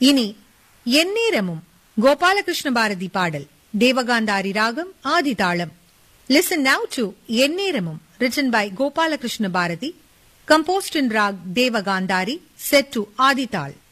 இனி எந்நேரமும் கோபாலகிருஷ்ண பாரதி பாடல். தேவகாந்தாரி ராகம், ஆதி தாளம். Listen now to எந்நேரமும், written by Gopalakrishna Bharati, composed in rag Devagandhari, set to Adi Tal.